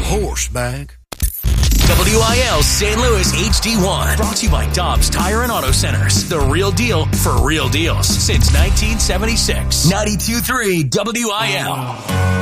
horseback. WIL St. Louis HD1. Brought to you by Dobbs Tire and Auto Centers. The real deal for real deals since 1976. 92.3 WIL.